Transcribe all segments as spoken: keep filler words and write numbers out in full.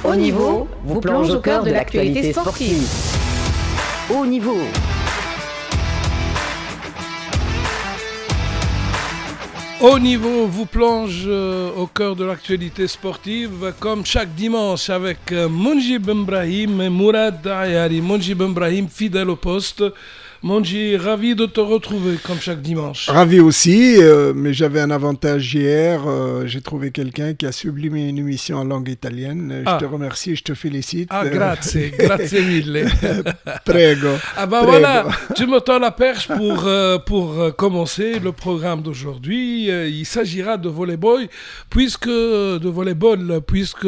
Haut Niveau vous plonge au cœur de l'actualité sportive. Haut Niveau. Haut Niveau vous plonge euh, au cœur de l'actualité sportive, comme chaque dimanche avec euh, Mounji Benbrahim et Mourad Ayari. Mounji Benbrahim, fidèle au poste. Mounji, ravi de te retrouver comme chaque dimanche. Ravi aussi, euh, mais j'avais un avantage hier. Euh, j'ai trouvé quelqu'un qui a sublimé une émission en langue italienne. Je ah. te remercie, je te félicite. Ah, grazie, grazie mille. Prego. Ah ben prego. Voilà, tu me tends la perche pour, euh, pour commencer le programme d'aujourd'hui. Euh, il s'agira de volleyball, puisque, de volleyball, puisque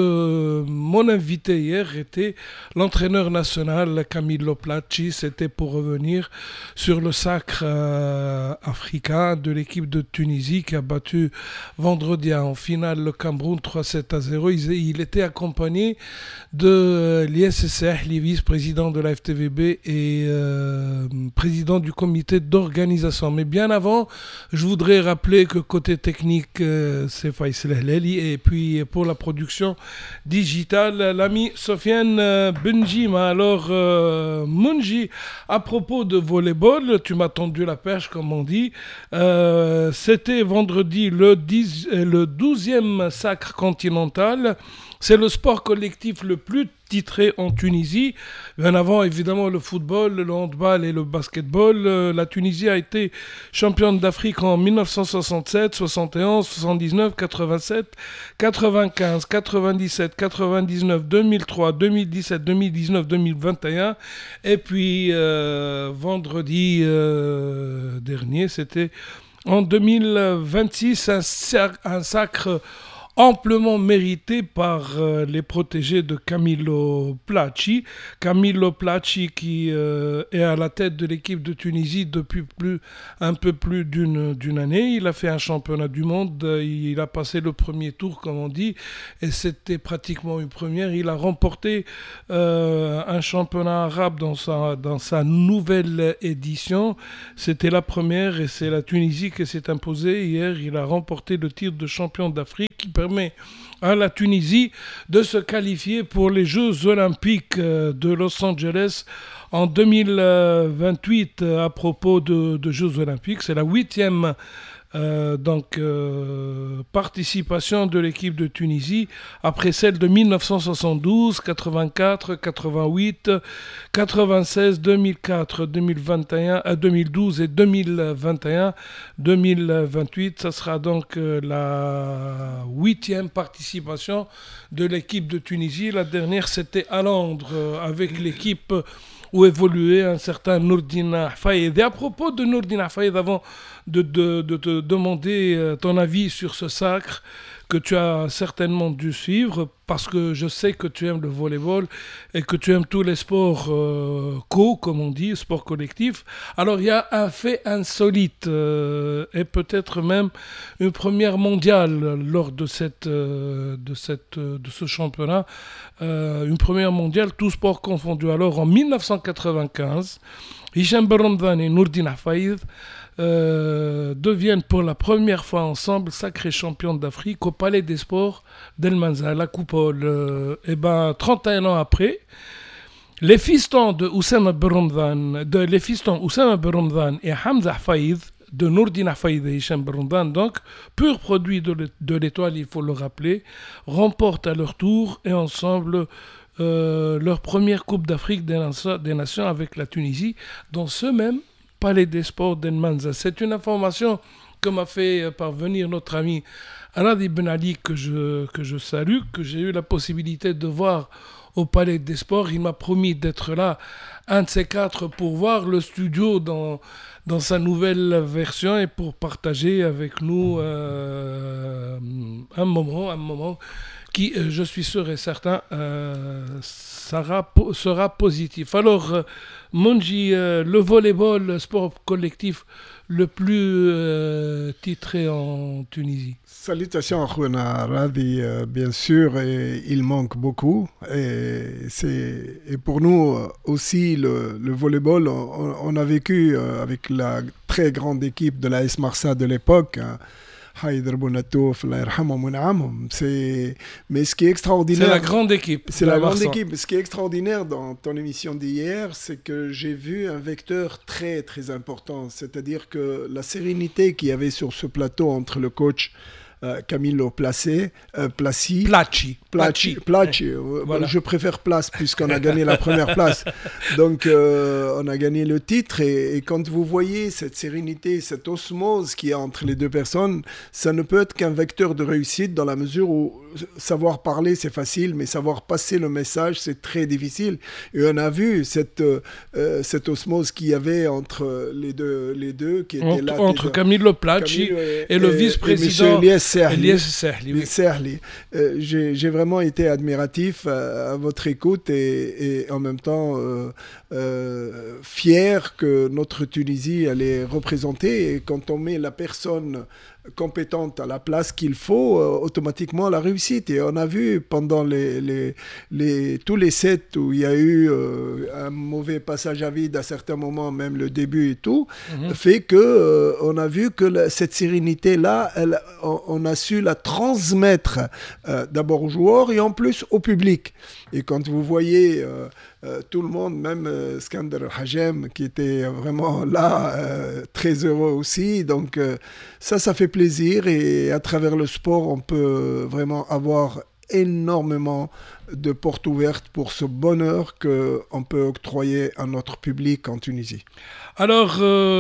mon invité hier était l'entraîneur national Camillo Placci. C'était pour revenir sur le sacre euh, africain de l'équipe de Tunisie qui a battu vendredi en finale le Cameroun trois sept à zéro. Il, il était accompagné de euh, l'I S S R, les vice-président de la F T V B et euh, président du comité d'organisation. Mais bien avant, je voudrais rappeler que côté technique, euh, c'est Faisal Helali, et puis pour la production digitale, l'ami Sofiane euh, Benjima. Alors, euh, Mounji, à propos de volleyball, tu m'as tendu la perche comme on dit. Euh, c'était vendredi le, dix, le douzième sacre continental. C'est le sport collectif le plus titré en Tunisie. Bien avant, évidemment, le football, le handball et le basketball. Euh, la Tunisie a été championne d'Afrique en mille neuf cent soixante-sept, soixante et onze, soixante-dix-neuf, quatre-vingt-sept, quatre-vingt-quinze, quatre-vingt-dix-sept, quatre-vingt-dix-neuf, deux mille trois, deux mille dix-sept, deux mille dix-neuf, deux mille vingt et un. Et puis, euh, vendredi euh, dernier, c'était en deux mille vingt-six, un, sac- un sacre amplement mérité par euh, les protégés de Camillo Placci. Camillo Placci qui euh, est à la tête de l'équipe de Tunisie depuis plus, un peu plus d'une, d'une année. Il a fait un championnat du monde, il a passé le premier tour comme on dit, et c'était pratiquement une première. Il a remporté euh, un championnat arabe dans sa, dans sa nouvelle édition. C'était la première et c'est la Tunisie qui s'est imposée. Hier, il a remporté le titre de champion d'Afrique qui permet à la Tunisie de se qualifier pour les Jeux Olympiques de Los Angeles en deux mille vingt-huit. À propos de, de Jeux Olympiques, c'est la huitième Euh, donc euh, participation de l'équipe de Tunisie après celle de mille neuf cent soixante-douze, quatre-vingt-quatre, quatre-vingt-huit, quatre-vingt-seize, deux mille quatre, deux mille vingt et un, euh, deux mille douze et deux mille vingt et un, deux mille vingt-huit. Ça sera donc euh, la huitième participation de l'équipe de Tunisie. La dernière c'était à Londres euh, avec l'équipe où évoluait un certain Nourdine Faïd. Et à propos de Nourdine Faïd, avant de, de, de te demander ton avis sur ce sacre que tu as certainement dû suivre, parce que je sais que tu aimes le volleyball et que tu aimes tous les sports euh, co, comme on dit, sports collectifs. Alors il y a un fait insolite euh, et peut-être même une première mondiale lors de, cette, euh, de, cette, euh, de ce championnat. Euh, une première mondiale, tous sports confondus. Alors en mille neuf cent quatre-vingt-quinze, Hicham Ben Ramdan et Nourdine Faïd Euh, deviennent pour la première fois ensemble sacrés champions d'Afrique au Palais des Sports d'El Manza, la coupole. Euh, et ben, trente et un ans après, les fistons de Oussama Ben Ramdan, de les fistons Oussama Ben Ramdan et Hamza Faïd, de Nourdine Faïd et Hicham Ben Ramdan, donc, pur produit de, de l'étoile, il faut le rappeler, remportent à leur tour et ensemble euh, leur première Coupe d'Afrique des, des Nations avec la Tunisie, dans ce même Palais des Sports d'El Manza. C'est une information que m'a fait parvenir notre ami Radi Ben Ali, que je, que je salue, que j'ai eu la possibilité de voir au Palais des Sports. Il m'a promis d'être là, un de ces quatre, pour voir le studio dans, dans sa nouvelle version et pour partager avec nous euh, un moment, un moment qui, je suis sûr et certain, euh, sera, sera positif. Alors, euh, Mounji, euh, le volleyball, le sport collectif le plus euh, titré en Tunisie. Salutations à Radi, euh, bien sûr, et il manque beaucoup. Et, c'est, et pour nous aussi, le, le volleyball, on, on a vécu euh, avec la très grande équipe de l'A S Marsa de l'époque, hein, Haider Bounatouf, Allah yarhamhum wa na'amhum. C'est mais ce qui est extraordinaire, c'est la grande équipe. C'est la grande équipe. Ce qui est extraordinaire dans ton émission d'hier, c'est que j'ai vu un vecteur très très important, c'est-à-dire que la sérénité qu'il y avait sur ce plateau entre le coach Euh, Camillo Placé, euh, Placi, Placci, Placci, Placci. Euh, voilà. Je préfère Place puisqu'on a gagné la première place. Donc euh, on a gagné le titre et, et quand vous voyez cette sérénité, cette osmose qu'il y a entre les deux personnes, ça ne peut être qu'un vecteur de réussite dans la mesure où savoir parler c'est facile, mais savoir passer le message c'est très difficile. Et on a vu cette euh, cette osmose qu'il y avait entre les deux les deux qui étaient entre, là entre Camillo Placci Camillo et, et, et le vice-président. Elias Sehli. Oui. Sehli. Euh, j'ai, j'ai vraiment été admiratif à, à votre écoute et, et en même temps euh, euh, fier que notre Tunisie elle est représentée et quand on met la personne compétente à la place qu'il faut, euh, automatiquement la réussite. Et on a vu pendant les, les, les, tous les sets où il y a eu euh, un mauvais passage à vide à certains moments, même le début et tout, mm-hmm. fait que euh, on a vu que la, cette sérénité-là, elle, on, on a su la transmettre euh, d'abord aux joueurs et en plus au public. Et quand vous voyez euh, euh, tout le monde, même euh, Skander Hajem, qui était vraiment là, euh, très heureux aussi. Donc euh, ça, ça fait plaisir. Et à travers le sport, on peut vraiment avoir énormément de portes ouvertes pour ce bonheur qu'on peut octroyer à notre public en Tunisie. Alors,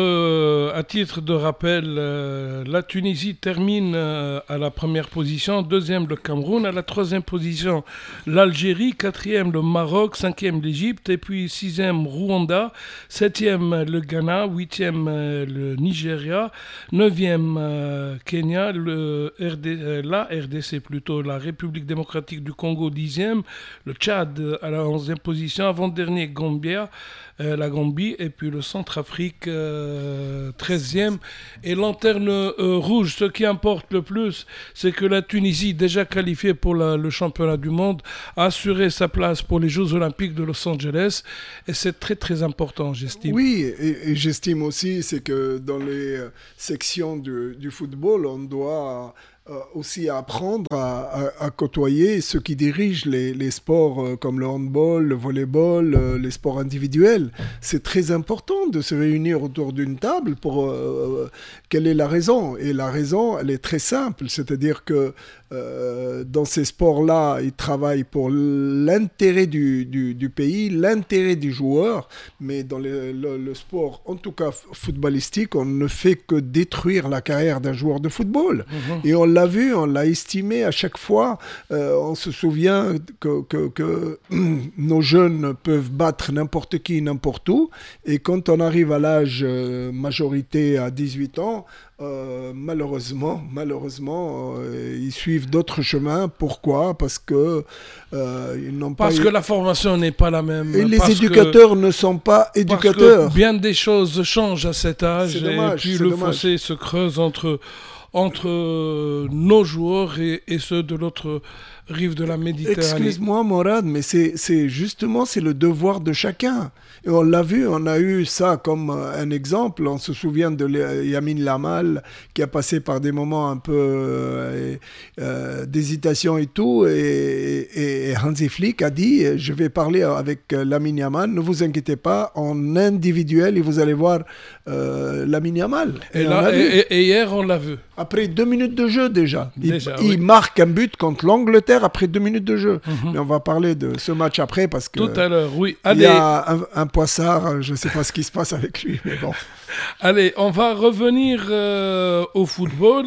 euh, à titre de rappel, euh, la Tunisie termine euh, à la première position, deuxième le Cameroun, à la troisième position l'Algérie, quatrième le Maroc, cinquième l'Égypte, et puis sixième Rwanda, septième le Ghana, huitième euh, le Nigeria, neuvième euh, Kenya, le R D, euh, la R D C plutôt, la République démocratique du Congo, dixième, le Tchad à la onzième position, avant-dernier Gambia, euh, la Gambie, et puis le Centrafrique, euh, treizième, et lanterne euh, rouge. Ce qui importe le plus, c'est que la Tunisie, déjà qualifiée pour la, le championnat du monde, a assuré sa place pour les Jeux Olympiques de Los Angeles, et c'est très très important, j'estime. Oui, et, et j'estime aussi, c'est que dans les euh, sections du, du football, on doit Euh, aussi apprendre à, à, à côtoyer ceux qui dirigent les, les sports euh, comme le handball, le volleyball, euh, les sports individuels. C'est très important de se réunir autour d'une table pour... Euh, quelle est la raison ? Et la raison, elle est très simple, c'est-à-dire que euh, dans ces sports-là, ils travaillent pour l'intérêt du, du, du pays, l'intérêt du joueur, mais dans le, le, le sport, en tout cas footballistique, on ne fait que détruire la carrière d'un joueur de football. Mmh. Et on l'a vu, on l'a estimé à chaque fois. Euh, on se souvient que, que, que nos jeunes peuvent battre n'importe qui, n'importe où. Et quand on arrive à l'âge euh, majorité à dix-huit ans, euh, malheureusement, malheureusement euh, ils suivent d'autres chemins. Pourquoi ? Parce que euh, ils n'ont pas. Parce eu... que la formation n'est pas la même. Et les parce éducateurs que... ne sont pas éducateurs. Parce que bien des choses changent à cet âge. C'est dommage, et puis c'est le dommage. fossé se creuse entre. entre euh, nos joueurs et, et ceux de l'autre rive de la Méditerranée. Excuse-moi Morad, mais c'est, c'est justement c'est le devoir de chacun. Et on l'a vu, on a eu ça comme un exemple. On se souvient de Yamin Lamal qui a passé par des moments un peu euh, euh, d'hésitation et tout. Et, et, et Hansi Flick a dit, je vais parler avec Lamine Yamal, ne vous inquiétez pas, en individuel, et vous allez voir euh, Lamine Yamal. Et, et, là, et, et hier, on l'a vu. Après deux minutes de jeu déjà. déjà il, oui. il marque un but contre l'Angleterre après deux minutes de jeu. Mm-hmm. Mais on va parler de ce match après parce que... Tout à l'heure, oui. Allez. Il y a un, un Poissard, je ne sais pas ce qui se passe avec lui, mais bon. Allez, on va revenir euh, au football.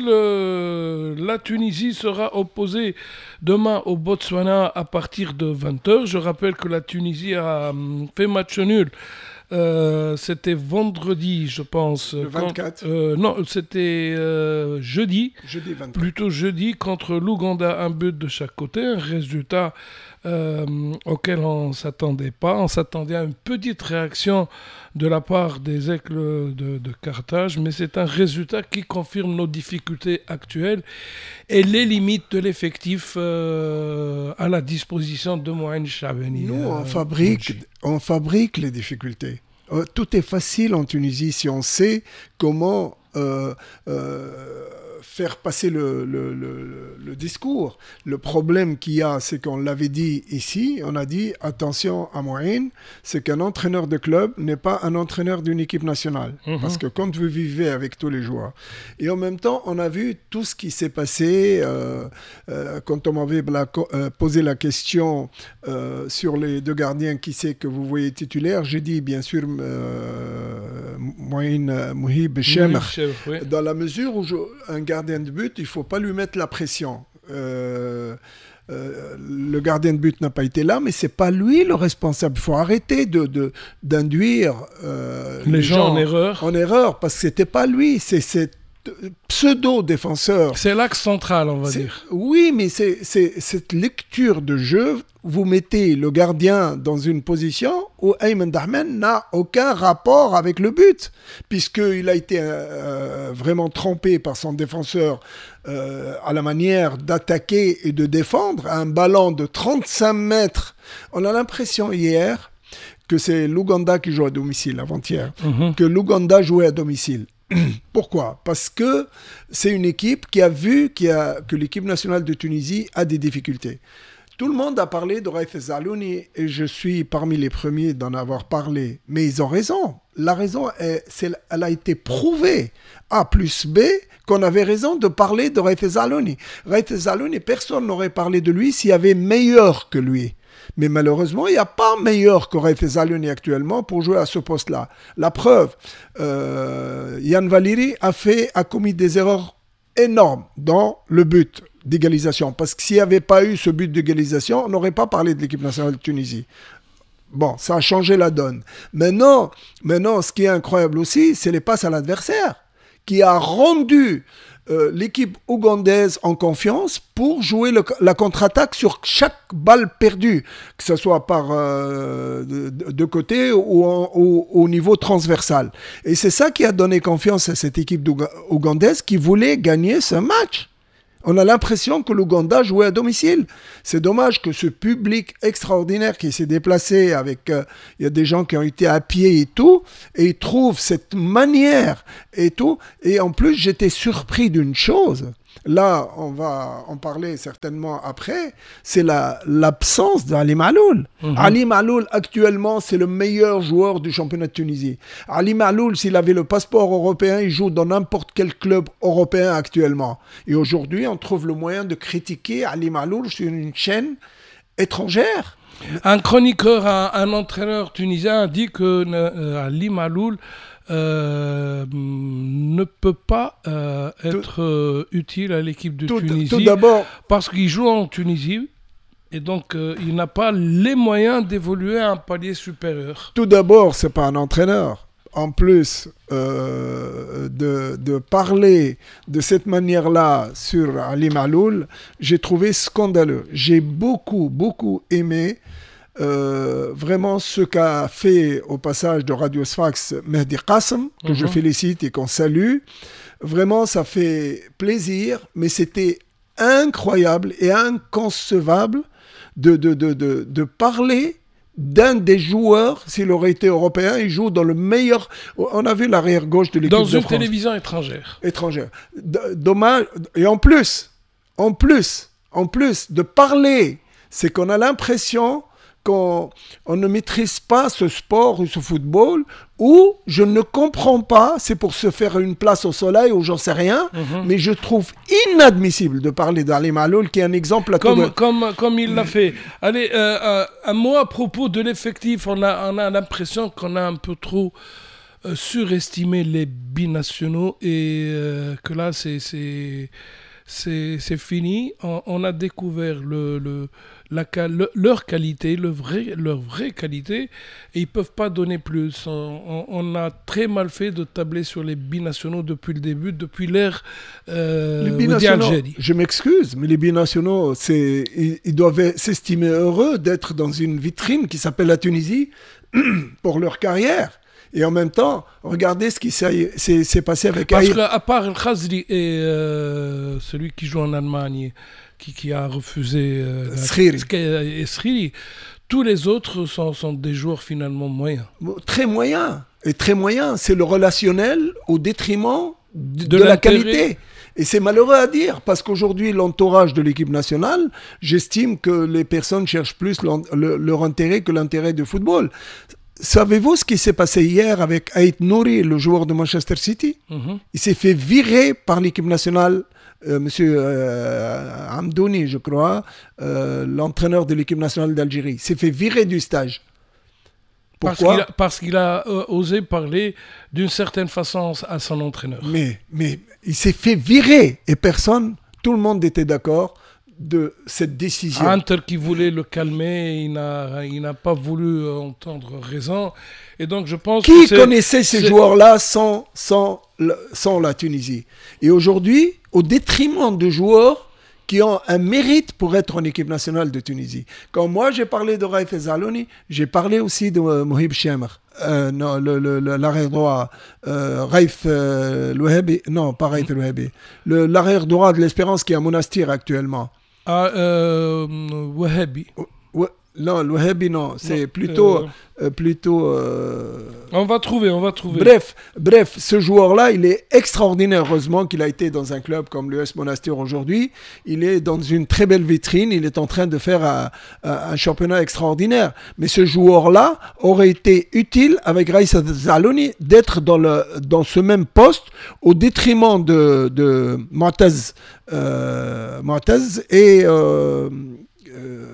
Euh, la Tunisie sera opposée demain au Botswana à partir de vingt heures. Je rappelle que la Tunisie a um, fait match nul. Euh, c'était vendredi, je pense. Le vingt-quatre. Quand, euh, non, c'était euh, jeudi. Jeudi vingt-quatre. Plutôt jeudi contre l'Ouganda, un but de chaque côté. Un résultat euh, auquel on ne s'attendait pas. On s'attendait à une petite réaction de la part des Aigles de, de Carthage, mais c'est un résultat qui confirme nos difficultés actuelles et les limites de l'effectif euh, à la disposition de Mouaine Chabani. Nous, on, euh, fabrique, on fabrique les difficultés. Euh, tout est facile en Tunisie si on sait comment euh, euh, faire passer le, le, le, le discours. Le problème qu'il y a, c'est qu'on l'avait dit ici, on a dit, attention à Mouin, c'est qu'un entraîneur de club n'est pas un entraîneur d'une équipe nationale. Mmh. Parce que quand vous vivez avec tous les joueurs. Et en même temps, on a vu tout ce qui s'est passé euh, euh, quand on m'avait la, euh, posé la question euh, sur les deux gardiens, qui c'est que vous voyez titulaire. J'ai dit, bien sûr, euh, Mouin Mouhib Chemer, oui. Dans la mesure où je, un gardien de but, il ne faut pas lui mettre la pression. Euh, euh, le gardien de but n'a pas été là, mais ce n'est pas lui le responsable. Il faut arrêter de, de, d'induire euh, les, les gens, gens en erreur. En erreur, parce que ce n'était pas lui, c'est cet pseudo-défenseur. C'est l'axe central, on va c'est, dire. Oui, mais c'est, c'est cette lecture de jeu. Vous mettez le gardien dans une position où Ayman Dahman n'a aucun rapport avec le but, puisqu'il a été euh, vraiment trompé par son défenseur euh, à la manière d'attaquer et de défendre. Un ballon de trente-cinq mètres. On a l'impression hier que c'est l'Ouganda qui joue à domicile, avant-hier, mm-hmm. que l'Ouganda jouait à domicile. Pourquoi ? Parce que c'est une équipe qui a vu qui a, que l'équipe nationale de Tunisie a des difficultés. Tout le monde a parlé de Raith Zalouni et je suis parmi les premiers d'en avoir parlé. Mais ils ont raison. La raison, est, c'est, elle a été prouvée, A plus B, qu'on avait raison de parler de Raith Zalouni. Raith Zalouni, personne n'aurait parlé de lui s'il y avait meilleur que lui. Mais malheureusement, il n'y a pas meilleur que Raith Zalouni actuellement pour jouer à ce poste-là. La preuve, euh, Yann Valeri a, fait, a commis des erreurs énormes dans le but d'égalisation. Parce que s'il n'y avait pas eu ce but d'égalisation, on n'aurait pas parlé de l'équipe nationale de Tunisie. Bon, ça a changé la donne. Maintenant, maintenant, ce qui est incroyable aussi, c'est les passes à l'adversaire, qui a rendu euh, l'équipe ougandaise en confiance pour jouer le, la contre-attaque sur chaque balle perdue, que ce soit par euh, de, de côté ou en, au, au niveau transversal. Et c'est ça qui a donné confiance à cette équipe ougandaise qui voulait gagner ce match. On a l'impression que l'Ouganda jouait à domicile. C'est dommage que ce public extraordinaire qui s'est déplacé avec... Il euh, y a des gens qui ont été à pied et tout, et ils trouvent cette manière et tout. Et en plus, j'étais surpris d'une chose. Là, on va en parler certainement après. C'est la, l'absence d'Ali Maloul. Mmh. Ali Maloul, actuellement, c'est le meilleur joueur du championnat de Tunisie. Ali Maloul, s'il avait le passeport européen, il joue dans n'importe quel club européen actuellement. Et aujourd'hui, on trouve le moyen de critiquer Ali Maloul sur une chaîne étrangère. Un chroniqueur, un, un entraîneur tunisien a dit que euh, Ali Maloul Euh, ne peut pas euh, être euh, utile à l'équipe de tout, Tunisie tout d'abord, parce qu'il joue en Tunisie et donc euh, il n'a pas les moyens d'évoluer à un palier supérieur. Tout d'abord, c'est pas un entraîneur. En plus euh, de, de parler de cette manière-là sur Ali Maloul, j'ai trouvé scandaleux. J'ai beaucoup, beaucoup aimé Euh, vraiment ce qu'a fait au passage de Radio Sfax Mehdi Qassem, que mm-hmm. je félicite et qu'on salue. Vraiment, ça fait plaisir, mais c'était incroyable et inconcevable de, de, de, de, de parler d'un des joueurs, s'il aurait été européen, il joue dans le meilleur... On a vu l'arrière-gauche de l'équipe de France. Dans une télévision étrangère. Étrangère. D- dommage. Et en plus, en plus, en plus de parler, c'est qu'on a l'impression qu'on on ne maîtrise pas ce sport ou ce football, ou je ne comprends pas, c'est pour se faire une place au soleil ou j'en sais rien, mm-hmm. mais je trouve inadmissible de parler d'Ali Maloul qui est un exemple à comme, tout de... comme, comme il l'a fait. Allez, euh, euh, un mot à propos de l'effectif. On a, on a l'impression qu'on a un peu trop euh, surestimé les binationaux et euh, que là, c'est... c'est... C'est, c'est fini, on, on a découvert le, le, la, le, leur qualité, le vrai, leur vraie qualité, et ils ne peuvent pas donner plus. On, on, on a très mal fait de tabler sur les binationaux depuis le début, depuis l'ère euh, d'Algérie. Je m'excuse, mais les binationaux, c'est, ils, ils doivent s'estimer heureux d'être dans une vitrine qui s'appelle la Tunisie pour leur carrière. Et en même temps, regardez ce qui s'est, s'est, s'est passé avec Parce Aïr. qu'à part El Khazri et euh, celui qui joue en Allemagne, qui, qui a refusé euh, et Sriri, tous les autres sont, sont des joueurs finalement moyens. Très moyens. Et très moyens. C'est le relationnel au détriment de, de, de la qualité. Et c'est malheureux à dire, parce qu'aujourd'hui, l'entourage de l'équipe nationale, j'estime que les personnes cherchent plus le, leur intérêt que l'intérêt du football. Savez-vous ce qui s'est passé hier avec Ait Nouri, le joueur de Manchester City? mm-hmm. Il s'est fait virer par l'équipe nationale, euh, monsieur euh, Hamdouni, je crois, euh, l'entraîneur de l'équipe nationale d'Algérie. Il s'est fait virer du stage. Pourquoi? Parce qu'il a, parce qu'il a euh, osé parler d'une certaine façon à son entraîneur. Mais, mais il s'est fait virer et personne, tout le monde était d'accord de cette décision. Hunter qui voulait le calmer, il n'a, il n'a pas voulu entendre raison. Et donc je pense qui que c'est, connaissait ces c'est... joueurs-là sans, sans, sans la Tunisie? Et aujourd'hui, au détriment de joueurs qui ont un mérite pour être en équipe nationale de Tunisie. Quand moi j'ai parlé de Raif Zalouni, j'ai parlé aussi de euh, Mohib Chemer, euh, non, le, le, le, l'arrière droit, euh, Raif euh, Louhabi, non pas Raif Louhabi, le, l'arrière droit de l'Espérance qui est à Monastir actuellement. Ah, euh, Wahabi. Ouais, non, Louhabi non, c'est non, plutôt... Euh... Euh, plutôt euh... on va trouver on va trouver bref bref ce joueur là il est extraordinaire. Heureusement qu'il a été dans un club comme l'U S Monastir aujourd'hui. Il est dans une très belle vitrine, il est en train de faire un, un championnat extraordinaire, mais ce joueur là aurait été utile avec Raïs Zalouni d'être dans, le, dans ce même poste au détriment de, de Mu'taz euh, Mu'taz et euh, euh,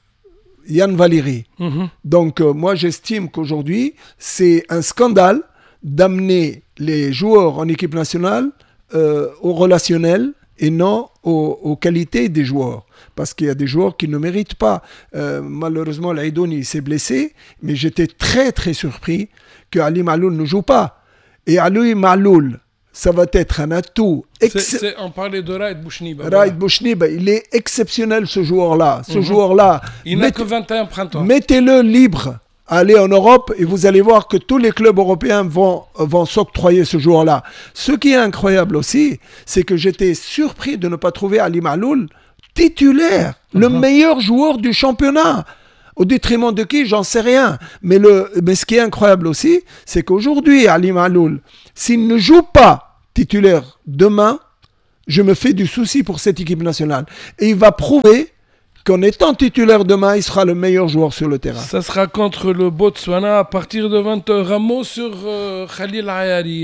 Yann Valéry. Mm-hmm. Donc, euh, moi, j'estime qu'aujourd'hui, c'est un scandale d'amener les joueurs en équipe nationale euh, au relationnel et non aux, aux qualités des joueurs. Parce qu'il y a des joueurs qui ne méritent pas. Euh, malheureusement, l'Aïdouni s'est blessé, mais j'étais très, très surpris que Ali Maloul ne joue pas. Et Ali Maloul, ça va être un atout. Ex- c'est, c'est, on parlait de Raïd Bouchniba. Raïd voilà. Bouchniba, il est exceptionnel ce joueur-là. Ce mm-hmm. joueur-là. Il n'a que vingt et un printemps. Mettez-le libre. Allez en Europe et vous allez voir que tous les clubs européens vont, vont s'octroyer ce joueur-là. Ce qui est incroyable aussi, c'est que j'étais surpris de ne pas trouver Ali Maloul titulaire, mm-hmm. le meilleur joueur du championnat. Au détriment de qui, j'en sais rien. Mais, le, mais ce qui est incroyable aussi, c'est qu'aujourd'hui, Ali Maloul, s'il ne joue pas titulaire demain, je me fais du souci pour cette équipe nationale. Et il va prouver qu'en étant titulaire demain, il sera le meilleur joueur sur le terrain. Ça sera contre le Botswana à partir de vingt heures. Un mot sur euh, Khalil Ayari.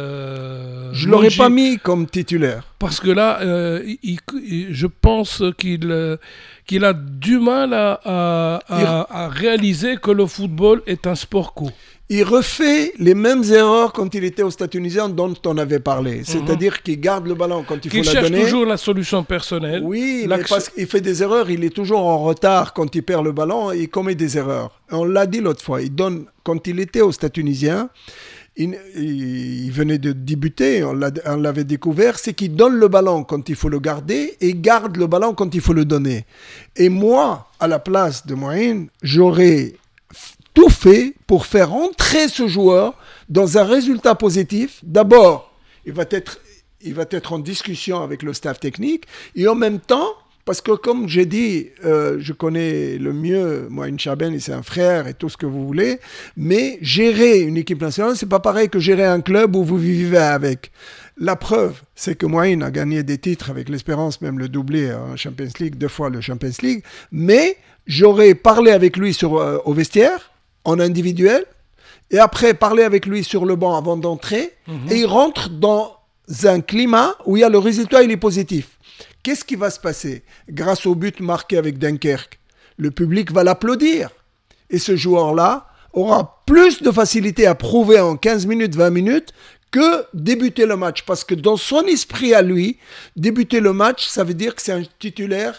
Euh, je ne l'aurais pas mis comme titulaire. Parce que là, euh, il, il, je pense qu'il, euh, qu'il a du mal à, à, à, à réaliser que le football est un sport co. Il refait les mêmes erreurs quand il était au Stade tunisien dont on avait parlé. C'est-à-dire mm-hmm. qu'il garde le ballon quand il qu'il faut la donner. Il cherche toujours la solution personnelle. Oui, mais parce qu'il fait des erreurs. Il est toujours en retard quand il perd le ballon et il commet des erreurs. On l'a dit l'autre fois. Il donne, quand il était au Stade tunisien, il, il, il venait de débuter, on, l'a, on l'avait découvert, c'est qu'il donne le ballon quand il faut le garder et garde le ballon quand il faut le donner. Et moi, à la place de Mouine, j'aurais tout fait pour faire entrer ce joueur dans un résultat positif. D'abord, il va être, il va être en discussion avec le staff technique et en même temps, parce que comme j'ai dit, euh, je connais le mieux Mouine Chaben, c'est un frère et tout ce que vous voulez, mais gérer une équipe nationale, c'est pas pareil que gérer un club où vous vivez avec. La preuve, c'est que Mouine a gagné des titres avec l'Espérance, même le doublé en Champions League, deux fois le Champions League, mais j'aurais parlé avec lui sur, euh, au vestiaire, en individuel, et après parler avec lui sur le banc avant d'entrer, mmh. et il rentre dans un climat où il y a le résultat, il est positif. Qu'est-ce qui va se passer? Grâce au but marqué avec Dunkerque, le public va l'applaudir. Et ce joueur-là aura plus de facilité à prouver en quinze minutes, vingt minutes, que débuter le match. Parce que dans son esprit à lui, débuter le match, ça veut dire que c'est un titulaire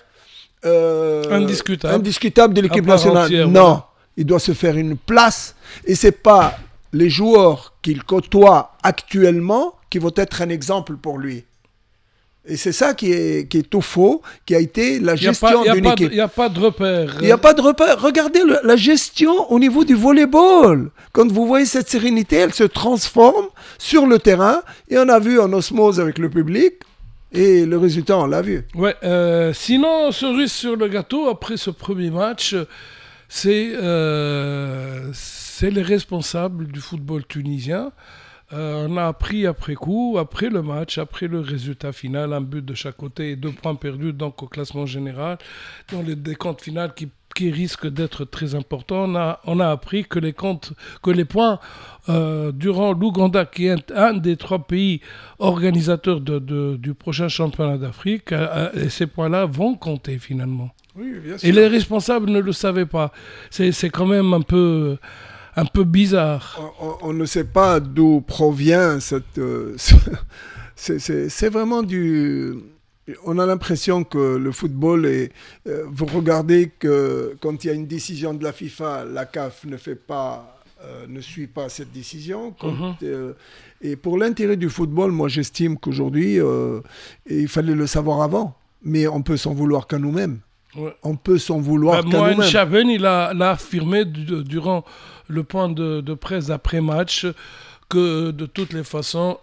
euh, indiscutable. indiscutable de l'équipe nationale. Entière, non. Ouais. Il doit se faire une place et ce n'est pas les joueurs qu'il côtoie actuellement qui vont être un exemple pour lui. Et c'est ça qui est, qui est tout faux, qui a été la gestion d'une équipe. Il n'y a pas de repère. Il n'y a pas de repère. Regardez le, la gestion au niveau du volleyball. Quand vous voyez cette sérénité, elle se transforme sur le terrain et on a vu en osmose avec le public. Et le résultat, on l'a vu. Ouais, euh, sinon, cerise sur le gâteau, après ce premier match... C'est, euh, c'est les responsables du football tunisien Euh, on a appris après coup, après le match, après le résultat final, un but de chaque côté et deux points perdus donc au classement général, dans les décomptes finales qui, qui risquent d'être très importants. On a, on a appris que les, comptes, que les points euh, durant l'Ouganda, qui est un des trois pays organisateurs de, de, du prochain championnat d'Afrique, euh, et ces points-là vont compter finalement. Oui, bien sûr. Et les responsables ne le savaient pas. C'est, c'est quand même un peu... un peu bizarre. On, on ne sait pas d'où provient cette... Euh, c'est, c'est, c'est vraiment du... On a l'impression que le football est... Euh, vous regardez que quand il y a une décision de la FIFA, la C A F ne fait pas... Euh, ne suit pas cette décision. Quand, mm-hmm. euh, et pour l'intérêt du football, moi j'estime qu'aujourd'hui, euh, il fallait le savoir avant. Mais on peut s'en vouloir qu'à nous-mêmes. Ouais. On peut s'en vouloir bah, qu'à Mohamed nous-mêmes. Chaben, il a, l'a affirmé du, durant le point de, de presse après-match que de toutes les façons,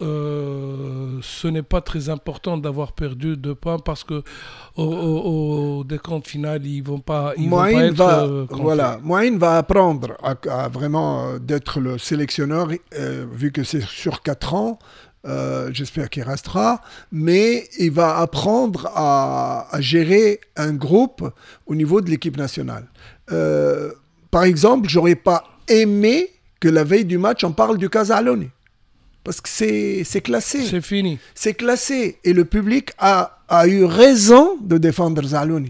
euh, ce n'est pas très important d'avoir perdu deux points parce que au, au, au décompte final, ils vont pas, ils vont pas être va, euh, voilà, Moïne va apprendre à, à vraiment euh, d'être le sélectionneur, euh, vu que c'est sur quatre ans. Euh, j'espère qu'il restera, mais il va apprendre à, à gérer un groupe au niveau de l'équipe nationale. Euh, par exemple, j'aurais pas aimé que la veille du match, on parle du cas Zaloni. Parce que c'est, c'est classé. C'est fini. C'est classé. Et le public a, a eu raison de défendre Zaloni.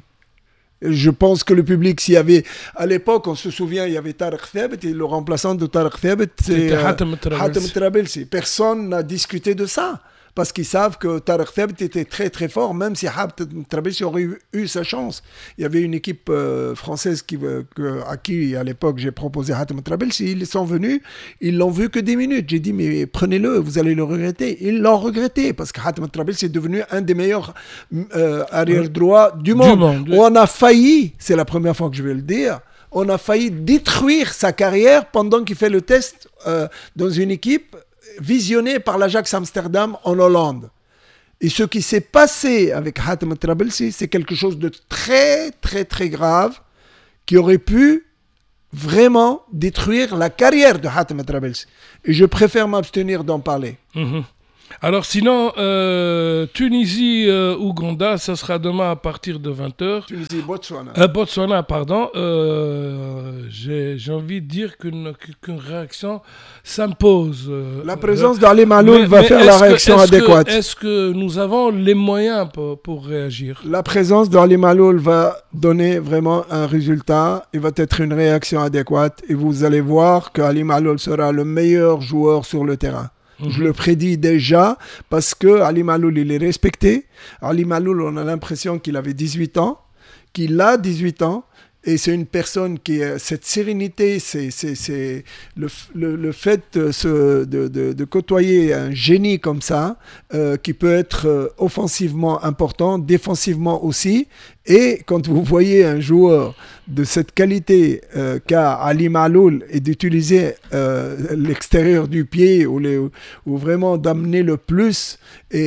Je pense que le public, s'il y avait... À l'époque, on se souvient, il y avait Tarek Thabit et le remplaçant de Tarek Thabit, c'est euh, Hatem Trabelsi. Personne n'a discuté de ça. Parce qu'ils savent que Tarek Thabit était très très fort, même si Hatem Trabelsi aurait eu, eu sa chance. Il y avait une équipe euh, française qui, que, à qui, à l'époque, j'ai proposé Hatem Trabelsi. Ils sont venus, ils l'ont vu que dix minutes. J'ai dit, mais prenez-le, vous allez le regretter. Ils l'ont regretté, parce que Hatem Trabelsi est devenu un des meilleurs euh, arrière-droits du monde. Du monde oui. On a failli, c'est la première fois que je vais le dire, on a failli détruire sa carrière pendant qu'il fait le test euh, dans une équipe visionné par l'Ajax Amsterdam en Hollande. Et ce qui s'est passé avec Hatem Trabelsi, c'est quelque chose de très, très, très grave qui aurait pu vraiment détruire la carrière de Hatem Trabelsi. Et je préfère m'abstenir d'en parler. Mmh. Alors sinon, euh, Tunisie-Ouganda, euh, ça sera demain à partir de vingt heures. Tunisie-Botswana. Euh, Botswana, pardon. Euh, j'ai, j'ai envie de dire qu'une, qu'une réaction s'impose. La présence euh, d'Ali Maloul va mais faire la réaction que, est-ce adéquate. Que, est-ce que nous avons les moyens pour, pour réagir ? La présence d'Ali Maloul va donner vraiment un résultat. Il va être une réaction adéquate. Et vous allez voir qu'Ali Maloul sera le meilleur joueur sur le terrain. Mmh. Je le prédis déjà parce que Ali Maloul, il est respecté. Ali Maloul, on a l'impression qu'il avait dix-huit ans, qu'il a dix-huit ans. Et c'est une personne qui a cette sérénité, c'est, c'est, c'est le, le, le fait de, de, de, de côtoyer un génie comme ça, euh, qui peut être euh, offensivement important, défensivement aussi. Et quand vous voyez un joueur de cette qualité euh, qu'a Ali Maloul et d'utiliser euh, l'extérieur du pied ou, les, ou vraiment d'amener le plus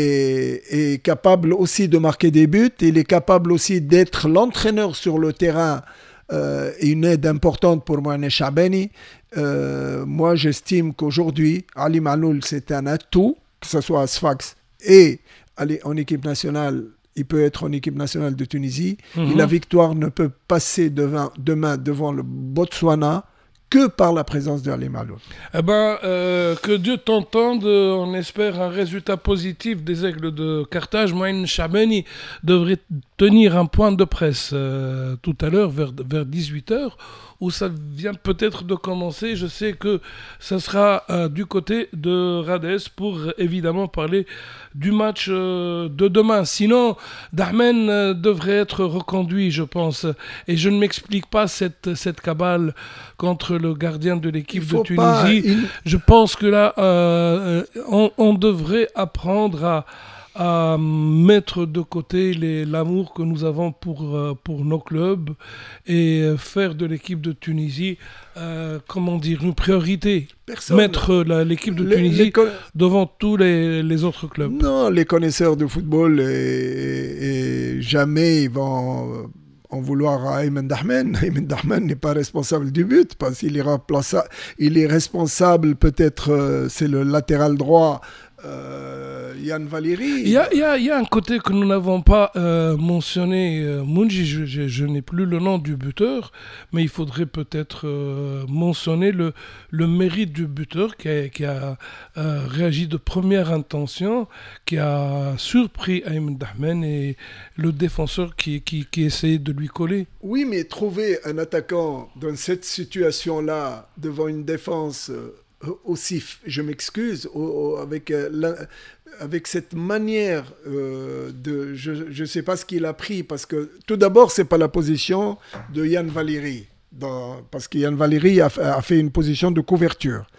et, et capable aussi de marquer des buts, il est capable aussi d'être l'entraîneur sur le terrain. Euh, une aide importante pour Mohamed Chabeni. Euh, moi, j'estime qu'aujourd'hui, Ali Maloul, c'est un atout, que ce soit à Sfax et en équipe nationale. Il peut être en équipe nationale de Tunisie. Mm-hmm. Et la victoire ne peut passer devant, demain devant le Botswana que par la présence de Ali Maloul. Eh ben, euh, que Dieu t'entende. On espère un résultat positif des Aigles de Carthage. Mohamed Chabeni devrait tenir un point de presse euh, tout à l'heure, vers, vers dix-huit heures, où ça vient peut-être de commencer. Je sais que ça sera euh, du côté de Radès pour évidemment parler du match euh, de demain. Sinon, Dahmen euh, devrait être reconduit, je pense. Et je ne m'explique pas cette, cette cabale contre le gardien de l'équipe de Tunisie. Pas, il... Je pense que là, euh, on, on devrait apprendre à, à mettre de côté les, l'amour que nous avons pour, euh, pour nos clubs et faire de l'équipe de Tunisie, euh, comment dire, une priorité. Personne. Mettre la, l'équipe de les, Tunisie les con... devant tous les, les autres clubs. Non, les connaisseurs de football, et, et jamais ils vont en vouloir à Ayman Dahmen. Ayman Dahmen n'est pas responsable du but parce qu'il est, il est responsable, peut-être, euh, c'est le latéral droit. Euh, Yann Valéry. Il y a, il y a, il y a un côté que nous n'avons pas euh, mentionné. Euh, Mounji, je, je, je n'ai plus le nom du buteur, mais il faudrait peut-être euh, mentionner le, le mérite du buteur qui a, qui a euh, réagi de première intention, qui a surpris Ayman Dahmen et le défenseur qui, qui, qui essayait de lui coller. Oui, mais trouver un attaquant dans cette situation-là, devant une défense... Euh, aussi, je m'excuse, avec, euh, avec cette manière euh, de... Je ne sais pas ce qu'il a pris, parce que tout d'abord, ce n'est pas la position de Yann Valéry, dans, parce que Yann Valéry a, a fait une position de couverture.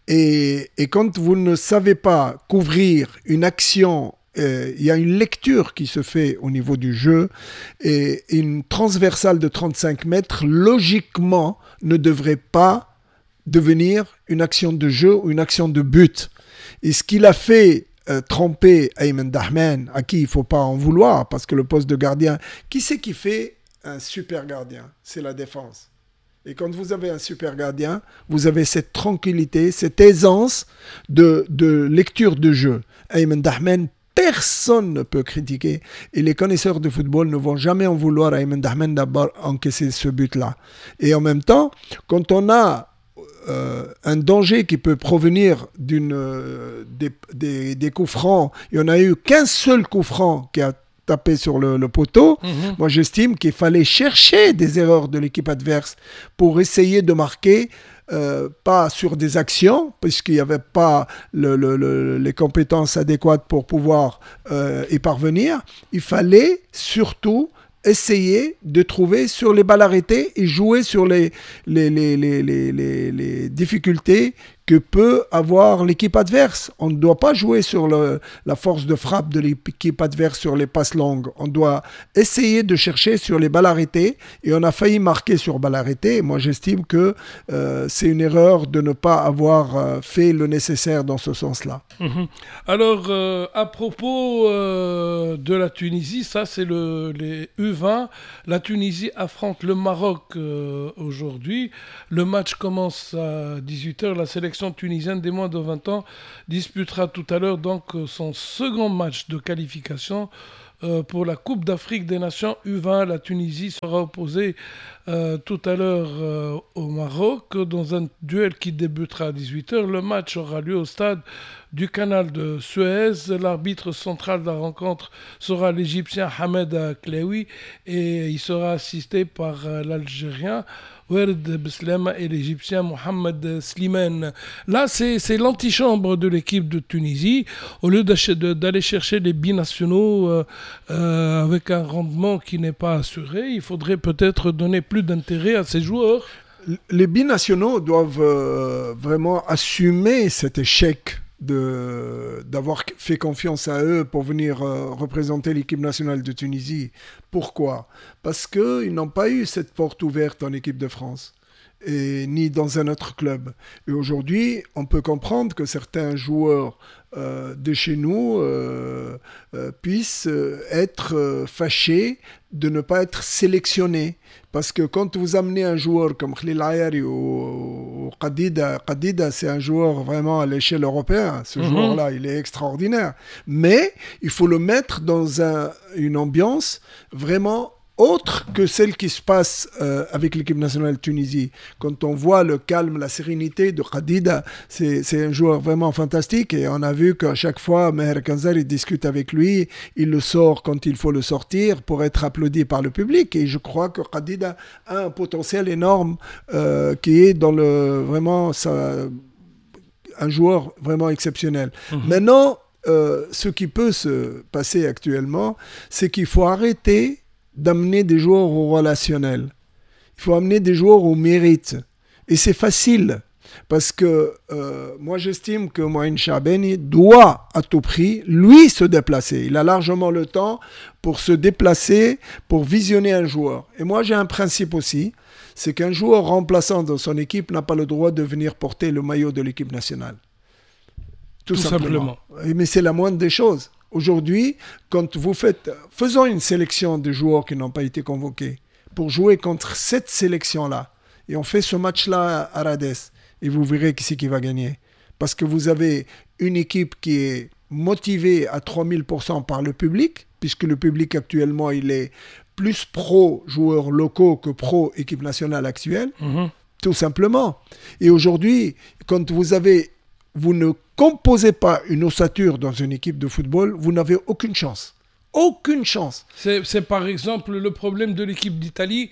Et, et quand vous ne savez pas couvrir une action, euh, il y a une lecture qui se fait au niveau du jeu, et une transversale de trente-cinq mètres, logiquement, ne devrait pas devenir une action de jeu ou une action de but. Et ce qu'il a fait euh, tromper Ayman Dahmen, à qui il ne faut pas en vouloir, parce que le poste de gardien, qui c'est qui fait un super gardien? C'est la défense. Et quand vous avez un super gardien, vous avez cette tranquillité, cette aisance de, de lecture de jeu. Ayman Dahmen, personne ne peut critiquer. Et les connaisseurs de football ne vont jamais en vouloir à Ayman Dahmen d'abord encaisser ce but-là. Et en même temps, quand on a Euh, un danger qui peut provenir d'une, euh, des, des, des coups francs. Il n'y en a eu qu'un seul coup franc qui a tapé sur le, le poteau. Mm-hmm. Moi, j'estime qu'il fallait chercher des erreurs de l'équipe adverse pour essayer de marquer, euh, pas sur des actions, puisqu'il n'y avait pas le, le, le, les compétences adéquates pour pouvoir euh, y parvenir. Il fallait surtout essayer de trouver sur les balles arrêtées et jouer sur les, les, les, les, les, les, les difficultés que peut avoir l'équipe adverse. On ne doit pas jouer sur le, la force de frappe de l'équipe adverse sur les passes longues. On doit essayer de chercher sur les balles arrêtées et on a failli marquer sur balles arrêtées. Moi, j'estime que euh, c'est une erreur de ne pas avoir euh, fait le nécessaire dans ce sens-là. Mmh. Alors, euh, à propos euh, de la Tunisie, ça c'est le, les U vingt. La Tunisie affronte le Maroc euh, aujourd'hui. Le match commence à dix-huit heures. La sélection tunisienne des moins de vingt ans disputera tout à l'heure donc son second match de qualification euh, pour la Coupe d'Afrique des Nations U vingt. La Tunisie sera opposée euh, tout à l'heure euh, au Maroc dans un duel qui débutera à dix-huit heures. Le match aura lieu au stade du canal de Suez. L'arbitre central de la rencontre sera l'Égyptien Hamed Klewi et il sera assisté par euh, l'Algérien Oued Beslema et l'Égyptien Mohamed Slimane. Là, c'est, c'est l'antichambre de l'équipe de Tunisie. Au lieu de, d'aller chercher les binationaux euh, euh, avec un rendement qui n'est pas assuré, il faudrait peut-être donner plus d'intérêt à ces joueurs. Les binationaux doivent euh, vraiment assumer cet échec de, d'avoir fait confiance à eux pour venir euh, représenter l'équipe nationale de Tunisie. Pourquoi ? Parce qu'ils n'ont pas eu cette porte ouverte en équipe de France, et ni dans un autre club. Et aujourd'hui, on peut comprendre que certains joueurs euh, de chez nous euh, euh, puissent euh, être euh, fâchés de ne pas être sélectionnés. Parce que quand vous amenez un joueur comme Khalil Ayari ou, ou Qadida, Qadida c'est un joueur vraiment à l'échelle européenne. Ce mm-hmm. joueur-là, il est extraordinaire. Mais il faut le mettre dans un, une ambiance vraiment autre que celle qui se passe euh, avec l'équipe nationale de Tunisie. Quand on voit le calme, la sérénité de Qadida, c'est, c'est un joueur vraiment fantastique et on a vu qu'à chaque fois, Meher Kanzar, il discute avec lui, il le sort quand il faut le sortir pour être applaudi par le public et je crois que Qadida a un potentiel énorme euh, qui est dans le, vraiment ça, un joueur vraiment exceptionnel. Mmh. Maintenant, euh, ce qui peut se passer actuellement, c'est qu'il faut arrêter d'amener des joueurs au relationnel. Il faut amener des joueurs au mérite. Et c'est facile, parce que euh, moi j'estime que Mouin Chabeni doit à tout prix, lui, se déplacer. Il a largement le temps pour se déplacer, pour visionner un joueur. Et moi j'ai un principe aussi, c'est qu'un joueur remplaçant dans son équipe n'a pas le droit de venir porter le maillot de l'équipe nationale. Tout, tout simplement. simplement. Mais c'est la moindre des choses. Aujourd'hui, quand vous faites... Faisons une sélection de joueurs qui n'ont pas été convoqués. pour jouer contre cette sélection-là. Et on fait ce match-là à Rades. Et vous verrez qui c'est qui va gagner. Parce que vous avez une équipe qui est motivée à trois mille pour cent par le public, puisque le public actuellement, il est plus pro-joueurs locaux que pro-équipe nationale actuelle, mmh. tout simplement. Et aujourd'hui, quand vous avez, vous ne composez pas une ossature dans une équipe de football, vous n'avez aucune chance. Aucune chance. C'est, c'est par exemple le problème de l'équipe d'Italie,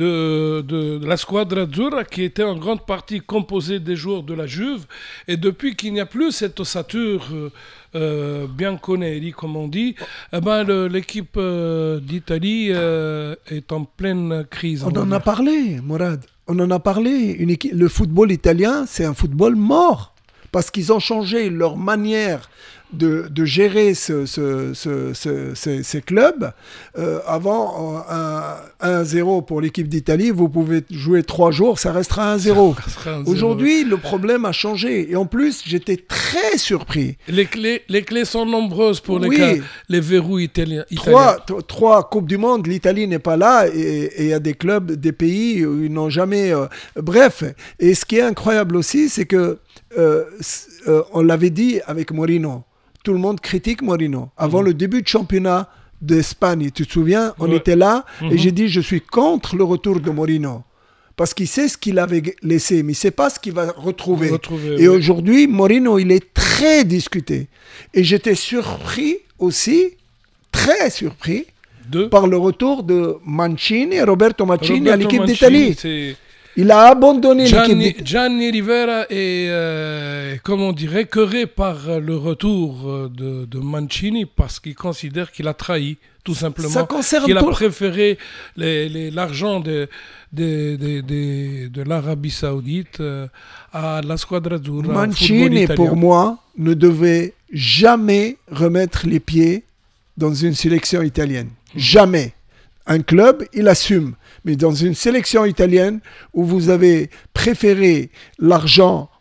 de, de, de la Squadra Azzurra, qui était en grande partie composée des joueurs de la Juve. Et depuis qu'il n'y a plus cette ossature euh, euh, bianconeri, comme on dit, eh ben, le, l'équipe euh, d'Italie euh, est en pleine crise. On en a parlé, Mourad. On en a parlé. Une équipe, le football italien, c'est un football mort. Parce qu'ils ont changé leur manière de, de gérer ce, ce, ce, ce, ce, ces clubs. Euh, avant, un à zéro pour l'équipe d'Italie, vous pouvez jouer trois jours, ça restera un zéro. Aujourd'hui, le problème a changé. Et en plus, j'étais très surpris. Les clés, les clés sont nombreuses pour les, oui. cas, les verrous italiens. Trois, t- trois Coupes du Monde, l'Italie n'est pas là. Et il y a des clubs, des pays où ils n'ont jamais... Euh, bref, et ce qui est incroyable aussi, c'est que Euh, euh, on l'avait dit avec Mourinho. Tout le monde critique Mourinho. Avant mmh. le début du championnat d'Espagne, tu te souviens, on ouais. était là mmh. et j'ai dit je suis contre le retour de Mourinho. Parce qu'il sait ce qu'il avait laissé, mais il ne sait pas ce qu'il va retrouver. retrouver et oui. aujourd'hui, Mourinho, il est très discuté. Et j'étais surpris aussi, très surpris, de... par le retour de Mancini, Roberto Mancini Roberto à l'équipe Mancini, d'Italie. C'est... Il a abandonné Gianni, l'équipe. Gianni Rivera est, euh, comme on dirait, écœuré par le retour de, de Mancini parce qu'il considère qu'il a trahi, tout simplement. Ça concerne qu'il a tout... préféré les, les, l'argent de, de, de, de, de l'Arabie Saoudite euh, à la Squadra Azzurra. Mancini, pour moi, ne devait jamais remettre les pieds dans une sélection italienne. Mmh. Jamais. Un club, il assume. Mais dans une sélection italienne où vous avez préféré l'argent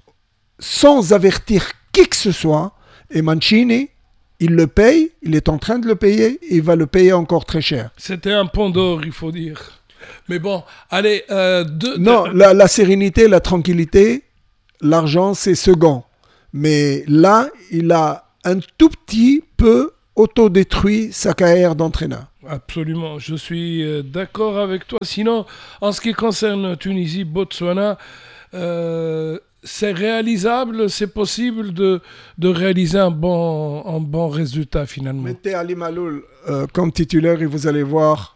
sans avertir qui que ce soit, et Mancini, il le paye, il est en train de le payer, et il va le payer encore très cher. C'était un pont d'or, il faut dire. Mais bon, allez... Euh, deux, non, deux... La, la sérénité, la tranquillité, l'argent, c'est second. Mais là, il a un tout petit peu autodétruit sa carrière d'entraîneur. Absolument, je suis euh, d'accord avec toi. Sinon, en ce qui concerne Tunisie, Botswana, euh, c'est réalisable, c'est possible de, de réaliser un bon, un bon résultat finalement. Mettez Ali Maloul euh, comme titulaire et vous allez voir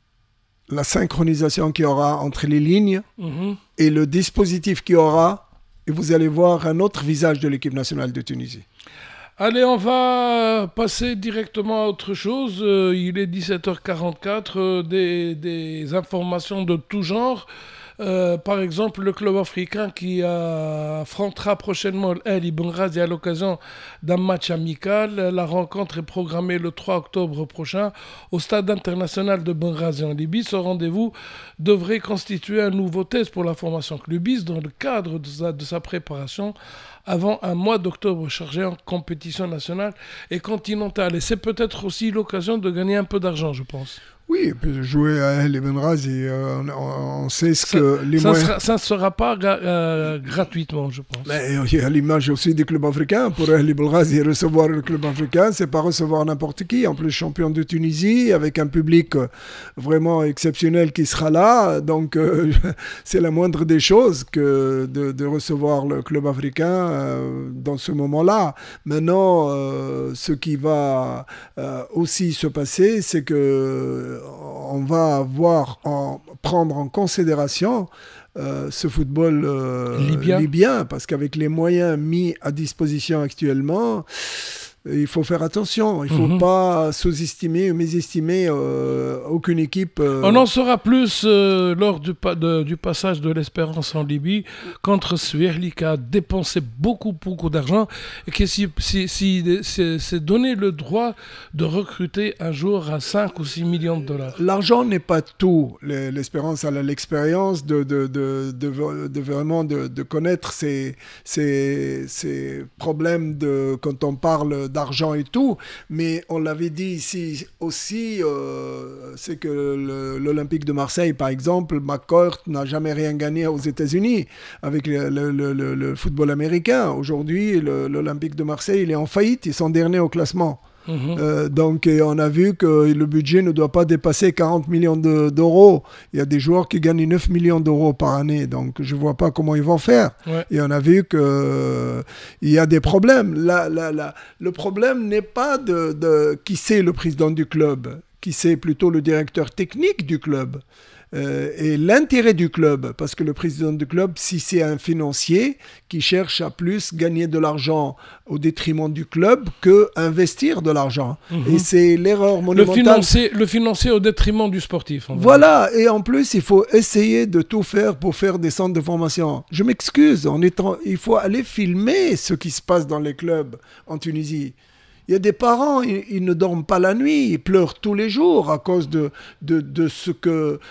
la synchronisation qu'il y aura entre les lignes mm-hmm. et le dispositif qu'il y aura et vous allez voir un autre visage de l'équipe nationale de Tunisie. Allez, on va passer directement à autre chose. Euh, il est dix-sept heures quarante-quatre, euh, des, des informations de tout genre. Euh, par exemple, le club africain qui euh, affrontera prochainement l'Ahli Benghazi à l'occasion d'un match amical. La rencontre est programmée le trois octobre prochain au stade international de Benghazi en Libye. Ce rendez-vous devrait constituer un nouveau test pour la formation clubiste dans le cadre de sa, de sa préparation avant un mois d'octobre chargé en compétition nationale et continentale. Et c'est peut-être aussi l'occasion de gagner un peu d'argent, je pense. Oui, jouer à El Benghazi, euh, on, on sait ce ça, que les ça moyens... Sera, ça ne sera pas gra- euh, gratuitement, je pense. Mais il y a l'image aussi des clubs africains. Pour El Benghazi, recevoir le club africain, c'est pas recevoir n'importe qui. En plus, champion de Tunisie, avec un public vraiment exceptionnel qui sera là. Donc, euh, c'est la moindre des choses que de, de recevoir le club africain euh, dans ce moment-là. Maintenant, euh, ce qui va euh, aussi se passer, c'est que on va avoir en, prendre en considération euh, ce football euh, libyen. libyen, parce qu'avec les moyens mis à disposition actuellement, il faut faire attention. Il ne faut mm-hmm. pas sous-estimer ou mésestimer euh, aucune équipe. Euh... On en saura plus euh, lors du, pa- de, du passage de l'Espérance en Libye contre Sverli qui a dépensé beaucoup, beaucoup d'argent et qui si, si, si, si, s'est donné le droit de recruter un joueur à cinq ou six millions de dollars. L'argent n'est pas tout. L'Espérance a l'expérience de, de, de, de, de vraiment de, de connaître ces, ces, ces problèmes de, quand on parle d'argent et tout. Mais on l'avait dit ici aussi, euh, c'est que le, l'Olympique de Marseille, par exemple, McCourt n'a jamais rien gagné aux États-Unis avec le, le, le, le, le football américain. Aujourd'hui, le, l'Olympique de Marseille, il est en faillite. Ils sont derniers au classement. Mmh. Euh, donc on a vu que le budget ne doit pas dépasser quarante millions de, d'euros. Il y a des joueurs qui gagnent neuf millions d'euros par année, donc je ne vois pas comment ils vont faire. Ouais. Et on a vu qu'il euh, y a des problèmes. La, la, la, le problème n'est pas de, de qui c'est le président du club, qui c'est plutôt le directeur technique du club. Euh, et l'intérêt du club, parce que le président du club, si c'est un financier qui cherche à plus gagner de l'argent au détriment du club que investir de l'argent. Mmh. Et c'est l'erreur monumentale. Le financier, le financier au détriment du sportif. Voilà, et en plus, il faut essayer de tout faire pour faire des centres de formation. Je m'excuse, en étant, il faut aller filmer ce qui se passe dans les clubs en Tunisie. Il y a des parents, ils, ils ne dorment pas la nuit, ils pleurent tous les jours à cause de, de, de ce que...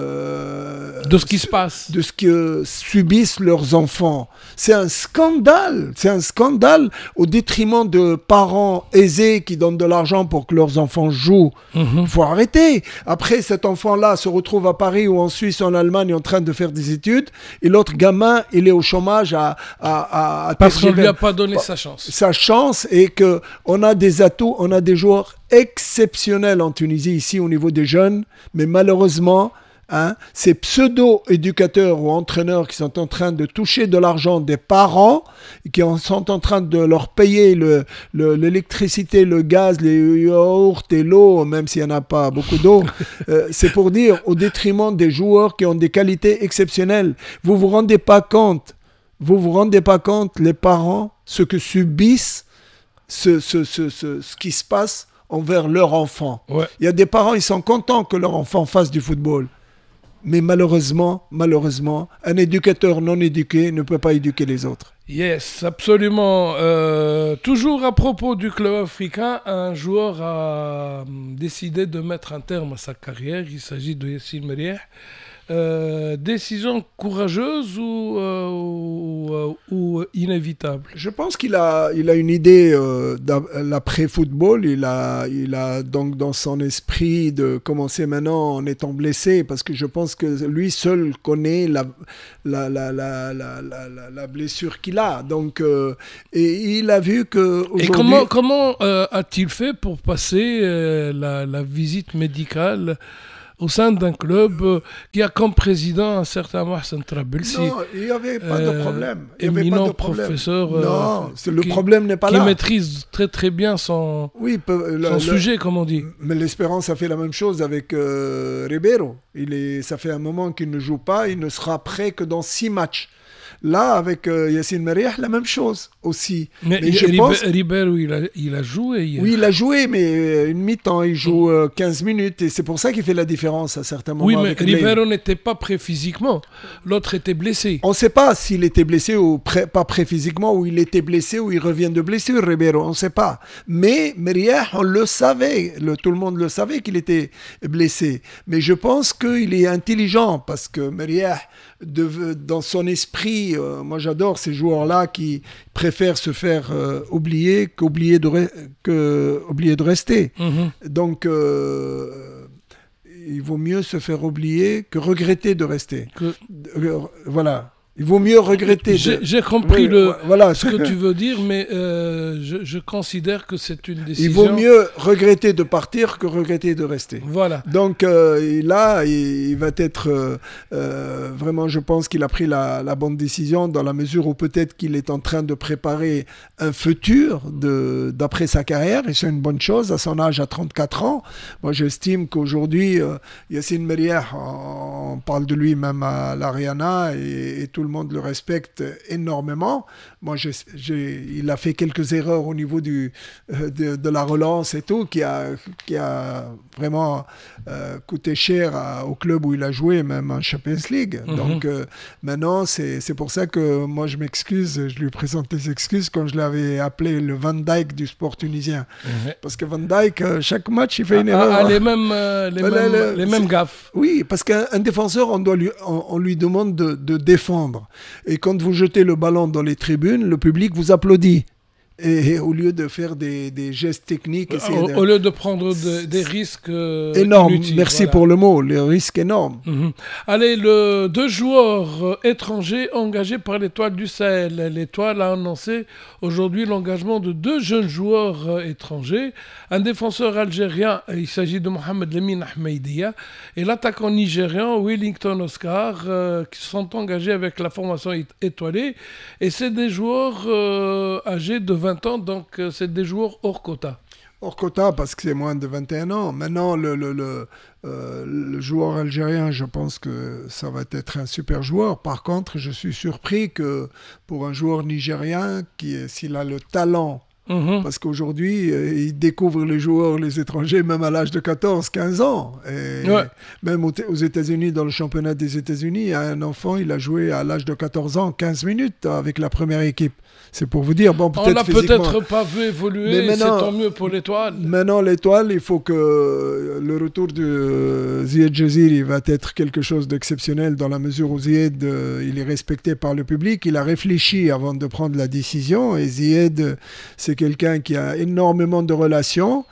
Euh, de ce qui se passe. De ce que subissent leurs enfants. C'est un scandale. C'est un scandale au détriment de parents aisés qui donnent de l'argent pour que leurs enfants jouent. Il mm-hmm. faut arrêter. Après, cet enfant-là se retrouve à Paris ou en Suisse ou en Allemagne en train de faire des études. Et l'autre gamin, il est au chômage à... à, à Parce qu'on ne lui a pas donné sa chance. Sa chance et qu'on a des atouts, on a des joueurs exceptionnels en Tunisie, ici au niveau des jeunes, mais malheureusement, hein, ces pseudo-éducateurs ou entraîneurs qui sont en train de toucher de l'argent des parents, qui en sont en train de leur payer le, le, l'électricité, le gaz, les yaourts et l'eau, même s'il n'y en a pas beaucoup d'eau, euh, c'est pour dire au détriment des joueurs qui ont des qualités exceptionnelles. Vous ne vous rendez pas compte, vous vous rendez pas compte, les parents, ce que subissent Ce, ce, ce, ce, ce qui se passe envers leur enfant. Ouais. Il y a des parents, ils sont contents que leur enfant fasse du football. Mais malheureusement, malheureusement, un éducateur non éduqué ne peut pas éduquer les autres. Yes, absolument. Euh, toujours à propos du club africain, un joueur a décidé de mettre un terme à sa carrière. Il s'agit de Yassine Merih. Euh, décision courageuse ou, euh, ou, euh, ou inévitable? Je pense qu'il a, il a une idée euh, l'après-football. Il a, il a donc dans son esprit de commencer maintenant en étant blessé, parce que je pense que lui seul connaît la, la, la, la, la, la, la blessure qu'il a. Donc, euh, et il a vu que Et comment, comment euh, a-t-il fait pour passer euh, la, la visite médicale au sein d'un club euh, qui a comme président un certain Mohsen Trabelsi? Non, il n'y avait pas euh, de problème. Il n'y avait éminent pas de problème. Professeur. Euh, non, c'est, le qui, problème n'est pas qui là. Qui maîtrise très très bien son, oui, peu, le, son le, sujet, comme on dit. Mais l'Espérance a fait la même chose avec euh, Ribeiro. Il est, ça fait un moment qu'il ne joue pas. Il ne sera prêt que dans six matchs. Là, avec euh, Yassine Merih, la même chose aussi. Mais, mais je Ribe- pense... Ribeiro, il a, il a joué hier. Oui, il a joué, mais une mi-temps, il joue euh, quinze minutes. Et c'est pour ça qu'il fait la différence à certains moments. Oui, mais Ribeiro n'était pas prêt physiquement. L'autre était blessé. On ne sait pas s'il était blessé ou prêt, pas prêt physiquement, ou il était blessé, ou il revient de blessure, Ribeiro. On ne sait pas. Mais Merih, on le savait. Le, tout le monde le savait qu'il était blessé. Mais je pense qu'il est intelligent, parce que Merih, de, dans son esprit, euh, moi j'adore ces joueurs-là qui préfèrent se faire euh, oublier qu'oublier de, re- que, oublier de rester. Mm-hmm. Donc, euh, il vaut mieux se faire oublier que regretter de rester. Que... Euh, voilà. Il vaut mieux regretter. J'ai, de... j'ai compris oui, le, voilà. ce que tu veux dire, mais euh, je, je considère que c'est une décision... Il vaut mieux regretter de partir que regretter de rester. Voilà. Donc euh, là, il, il va être... Euh, euh, vraiment, je pense qu'il a pris la, la bonne décision, dans la mesure où peut-être qu'il est en train de préparer un futur de, d'après sa carrière, et c'est une bonne chose à son âge, à trente-quatre ans. Moi, j'estime qu'aujourd'hui, euh, Yassine Merih, on parle de lui même à l'Ariana, et, et tout le monde le respecte énormément. Moi, j'ai, j'ai, il a fait quelques erreurs au niveau du, euh, de, de la relance et tout, qui a, qui a vraiment euh, coûté cher à, au club où il a joué, même en Champions League. Mm-hmm. Donc euh, maintenant, c'est, c'est pour ça que moi, je m'excuse, je lui présente des excuses quand je l'avais appelé le Van Dijk du sport tunisien. Mm-hmm. Parce que Van Dijk, euh, chaque match, il fait une ah, erreur. Ah, les mêmes, euh, les, mêmes, le, les mêmes gaffes. Oui, parce qu'un un défenseur, on, doit lui, on, on lui demande de, de défendre. Et quand vous jetez le ballon dans les tribunes, le public vous applaudit. et, et au lieu de faire des, des gestes techniques. Au, de... au lieu de prendre de, des risques euh, énormes. inutiles, Merci voilà. pour le mot, les risques énormes. Mm-hmm. Allez, le, deux joueurs euh, étrangers engagés par l'Étoile du Sahel. L'Étoile a annoncé aujourd'hui l'engagement de deux jeunes joueurs euh, étrangers. Un défenseur algérien, il s'agit de Mohamed Lamine Ahmeidia, et l'attaquant nigérian Wellington Oscar, euh, qui sont engagés avec la formation étoilée. Et c'est des joueurs euh, âgés de vingt ans, donc euh, c'est des joueurs hors quota. Hors quota parce que c'est moins de vingt et un ans. Maintenant, le, le, le, euh, le joueur algérien, je pense que ça va être un super joueur. Par contre, je suis surpris que pour un joueur nigérien, qui, s'il a le talent, Mmh. parce qu'aujourd'hui, euh, ils découvrent les joueurs, les étrangers, même à l'âge de quatorze, quinze ans. Et ouais. Même aux, aux États-Unis, dans le championnat des États-Unis, un enfant, il a joué à l'âge de quatorze ans, quinze minutes avec la première équipe. C'est pour vous dire. Bon, peut-être on l'a physiquement... peut-être pas vu évoluer, c'est tant mieux pour l'Étoile. Maintenant, l'Étoile, il faut que le retour de Zied Jaziri va être quelque chose d'exceptionnel dans la mesure où Zied, euh, il est respecté par le public. Il a réfléchi avant de prendre la décision. Et Zied, c'est quelqu'un qui a énormément de relations.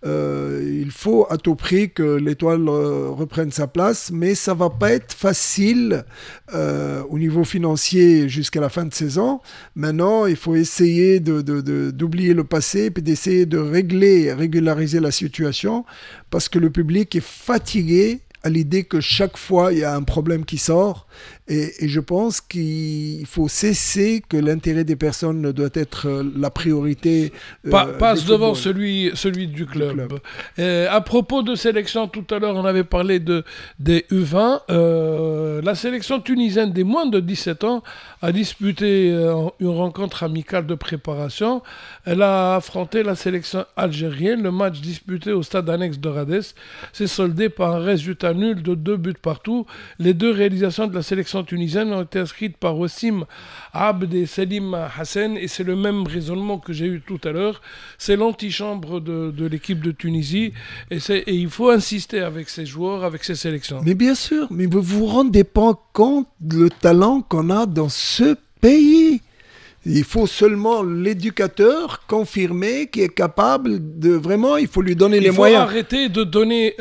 Euh, il faut à tout prix que l'Étoile euh, reprenne sa place, mais ça ne va pas être facile euh, au niveau financier jusqu'à la fin de saison. Maintenant, il faut essayer de, de, de, d'oublier le passé et d'essayer de régler, régulariser la situation parce que le public est fatigué à l'idée que chaque fois, il y a un problème qui sort. Et, et je pense qu'il faut cesser que l'intérêt des personnes doit être la priorité. Euh, pa- passe devant celui, celui du club. Du club. Euh, à propos de sélection, tout à l'heure, on avait parlé de, des U vingt. Euh, la sélection tunisienne des moins de dix-sept ans a disputé euh, une rencontre amicale de préparation. Elle a affronté la sélection algérienne. Le match disputé au stade annexe de Radès s'est soldé par un résultat nul de deux buts partout. Les deux réalisations de la sélection tunisienne ont été inscrites par Wassim Abd et Salim Hassan, et c'est le même raisonnement que j'ai eu tout à l'heure. C'est l'antichambre de, de l'équipe de Tunisie, et, c'est, et il faut insister avec ces joueurs, avec ces sélections. Mais bien sûr, mais vous vous rendez pas compte le talent qu'on a dans ce pays. Il faut seulement l'éducateur confirmé qui est capable de vraiment, il faut lui donner il les moyens. Il faut arrêter de donner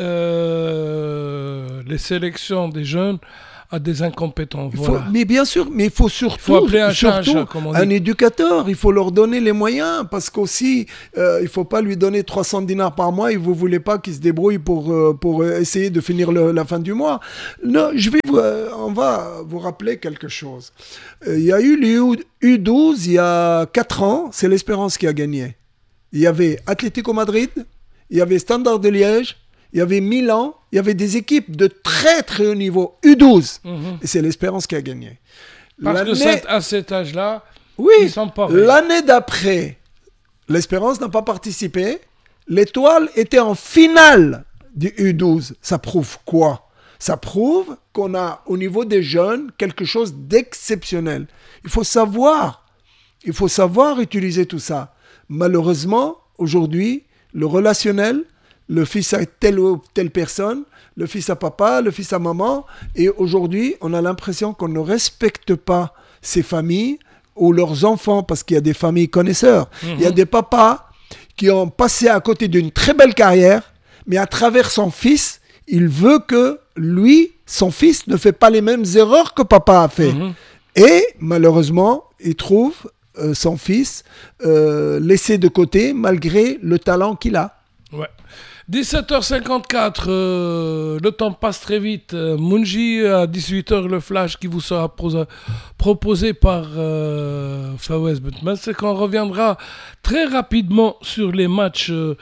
euh, les sélections des jeunes à des incompétents. Il voilà. faut, mais bien sûr, mais il faut surtout, il faut appeler un, surtout chat, un, chat, un éducateur. Il faut leur donner les moyens parce qu'aussi, euh, il ne faut pas lui donner trois cents dinars par mois et vous ne voulez pas qu'il se débrouille pour, euh, pour essayer de finir le, la fin du mois. Non, je vais vous, euh, on va vous rappeler quelque chose. Euh, il y a eu les U douze il y a quatre ans, c'est l'Espérance qui a gagné. Il y avait Atlético Madrid, il y avait Standard de Liège, il y avait Milan, il y avait des équipes de très très haut niveau, U douze. Mmh. Et c'est l'Espérance qui a gagné. Parce l'année... que cet, à cet âge-là, oui, ils sont pas l'année d'après, l'Espérance n'a pas participé. L'Étoile était en finale du U douze. Ça prouve quoi? Ça prouve qu'on a au niveau des jeunes quelque chose d'exceptionnel. Il faut savoir, il faut savoir utiliser tout ça. Malheureusement, aujourd'hui, le relationnel, le fils à telle ou telle personne, le fils à papa, le fils à maman. Et aujourd'hui, on a l'impression qu'on ne respecte pas ces familles ou leurs enfants parce qu'il y a des familles connaisseurs. Mmh. Il y a des papas qui ont passé à côté d'une très belle carrière, mais à travers son fils, il veut que lui, son fils, ne fait pas les mêmes erreurs que papa a fait. Mmh. Et malheureusement, il trouve euh, son fils euh, laissé de côté malgré le talent qu'il a. Ouais. dix-sept heures cinquante-quatre, euh, le temps passe très vite. Euh, Mounji, à dix-huit heures, le flash qui vous sera pro- proposé par euh, Fawez Bentman. C'est qu'on reviendra très rapidement sur les matchs euh,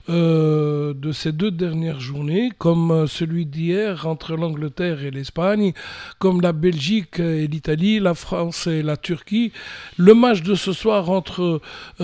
euh, de ces deux dernières journées, comme euh, celui d'hier entre l'Angleterre et l'Espagne, comme la Belgique et l'Italie, la France et la Turquie. Le match de ce soir entre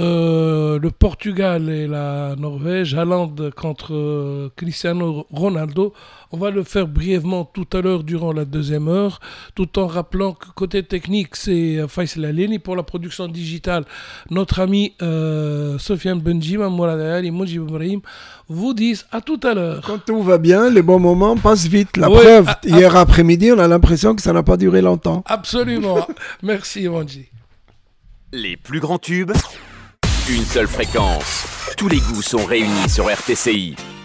euh, le Portugal et la Norvège, Haaland contre euh, Cristiano Ronaldo. On va le faire brièvement tout à l'heure durant la deuxième heure, tout en rappelant que côté technique, c'est Faisal Aleni. Pour la production digitale, notre ami euh, Sofiane Benjim, Mourad Ayali, Moujib Ibrahim vous disent à tout à l'heure. Quand tout va bien, les bons moments passent vite. La oui, preuve, a, a, hier après-midi, on a l'impression que ça n'a pas duré longtemps. Absolument. Merci, Mounji. Les plus grands tubes Une seule fréquence. Tous les goûts sont réunis sur R T C I.